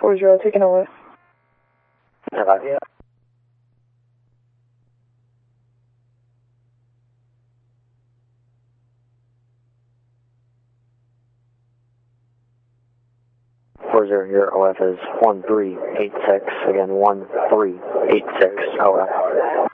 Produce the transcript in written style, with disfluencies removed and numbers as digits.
40, taking OF. Yeah. 40, your OF is 1386, again 1386 OF.